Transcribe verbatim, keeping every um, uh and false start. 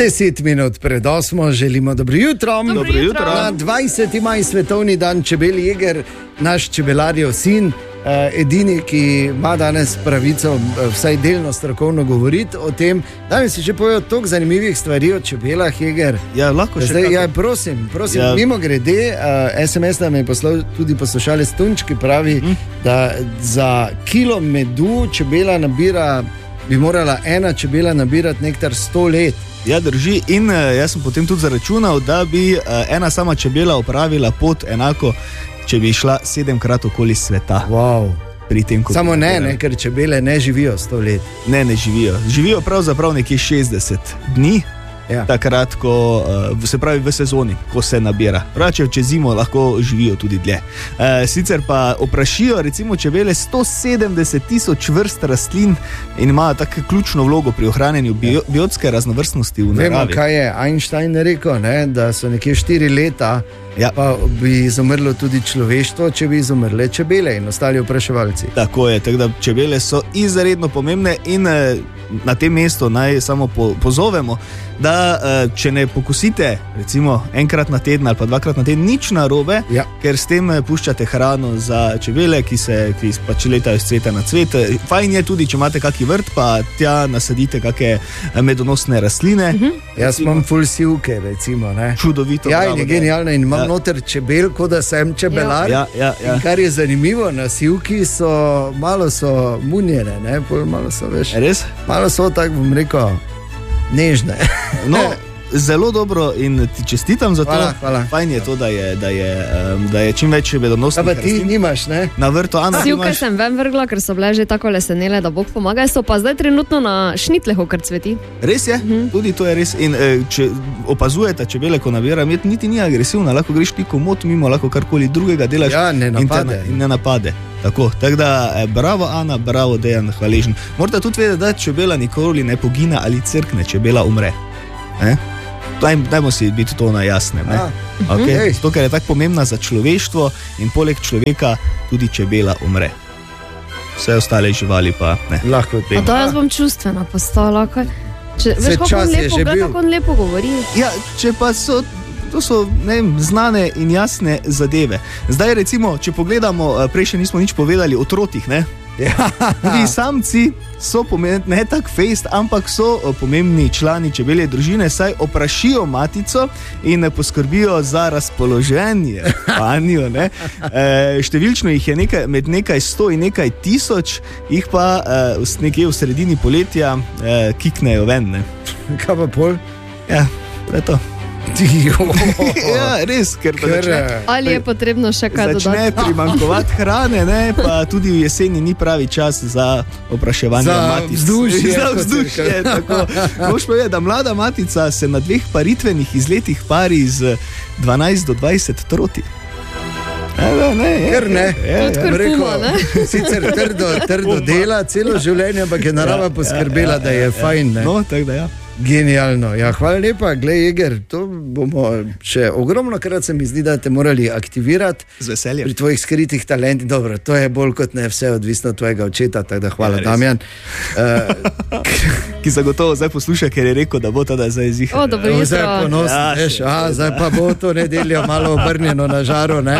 Deset minut pred osmo želimo dobro jutro. Dobro jutro. Na dvajseti maj svetovni dan čebel jeger, naš čebelarjev sin, edini, ki ima danes pravico vsaj delno strokovno govoriti o tem. Danes si že povedal toliko zanimivih stvari o čebelah, jeger. Ja, lahko še Zdaj, ja, prosim, prosim. Ja. Mimo grede, uh, es em es nam je poslal tudi poslušalec Tunč, ki pravi, hm? da za kilo medu čebela nabira, bi morala ena čebela nabirati nektar sto let. Ja, drži. In uh, jaz sem potem tudi zaračunal, da bi uh, ena sama čebela opravila pot enako, če bi šla sedemkrat okoli sveta. Wow. Pri tem, Samo ne, ne, ker čebele ne živijo sto let. Ne, ne živijo. Živijo pravzaprav nekje šestdeset dni. Ja. Takrat, ko uh, se pravi v sezoni, ko se nabira. Prav, če čez zimo lahko živijo tudi dlje. Uh, sicer pa oprašijo recimo čebele sto sedemdeset tisoč vrst rastlin in imajo tako ključno vlogo pri ohranjanju bio, biotske raznovrstnosti v naravi. Vemo, kaj je Einstein rekel, ne? Da so nekje štiri leta, ja. Pa bi izumrlo tudi človeštvo, če bi izumrle čebele in ostali opraševalci. Tako je, tako da čebele so izredno pomembne in uh, na tem mestu naj samo po, pozovemo, da uh, če ne pokusite recimo enkrat na teden ali pa dvakrat na teden, nič narobe, ja. Ker s tem puščate hrano za čebele, ki se ki pač letajo iz cveta na cvet. Fajn je tudi, če imate kaki vrt, pa tja nasadite kake medonosne rastline. Mhm. Jaz imam ful sivke, recimo. Ne? Čudovito. Ja, in je genialno in imam ja. Noter čebel, kot da sem čebelar. Ja, ja, ja. In kar je zanimivo, na sivki so, malo so munjene, ne? Pol malo so, veš. Res? Malo so, tako bom rekel, nežne. No, zelo dobro in ti čestitam za to. Hvala, hvala. Fajn je to, da je, da je, da je čim več medonosnih rastlin. Pa ti nimaš, ne? Na vrtu, Ana, ti imaš? Sivke sem ven vrgla, ker so bile že tako lesenele, da Bog pomaga. So pa zdaj trenutno na šnitlehu, kar cveti. Res je, mhm. Tudi to je res. In če opazujete čebele, ko nabira med, niti ni agresivna, lahko greš ti komot mimo, lahko karkoli drugega delaš. Ja, ne napade. In, in ne napade. Tako, tako da, bravo Ana, bravo Dejan, hvaležen. Morate tudi vedeti, da čebela nikoli ne pogina ali crkne, čebela umre. Ne? Daj, dajmo si biti to na jasnem. Okay? Zato, ker je tako pomembna za človeštvo in poleg človeka tudi čebela umre. Vse ostale živali pa ne. Lahko A to jaz bom čustvena postala. Če, veš, kako on lepo, kako on lepo govori. Ja, če pa so... To so ne vem, znane in jasne zadeve. Zdaj recimo, če pogledamo, prej še nismo nič povedali o trotih, ne? Ja. Tudi samci so pomembni, ne tak fejst, ampak so pomembni člani čebelje družine, saj oprašijo matico in poskrbijo za razpoloženje panjo, ne? E, številčno jih je nekaj, med nekaj sto in nekaj tisoč, jih pa e, nekje v sredini poletja e, kiknejo ven, ne? Kaj pa pol? Ja, to je to. Ja, res, ker začne, ali je potrebno še kaj dodati? Začne primanjkovati hrane, ne, pa tudi v jeseni ni pravi čas za opraševanje za matic. Vzdušje, za vzdušje. Moš povedati, da mlada matica se na dveh paritvenih izletih pari z dvanajst do dvajset troti. Ja, ne, je, Ker ne, je, je, je. Puma, ne? Sicer trdo, trdo dela celo življenje, ampak je narava ja, poskrbela, ja, ja, da je ja, fajn. Ne? No, tako da ja. Genialno, ja, hvala lepa, glej Jeger, to bomo še ogromno krat se mi zdi, da te morali aktivirati z veseljem pri tvojih skritih talentih. Dobro, to je bolj kot ne vse odvisno od tvojega očeta, tako da hvala, ja, Damjan. Uh, ki zagotovo zdaj posluša, ker je rekel, da bo tada zdaj zihar. O, dobro jutro. Zdaj ponosno, ja, veš, a, zdaj pa bo to nedeljo malo obrnjeno na žaro, ne?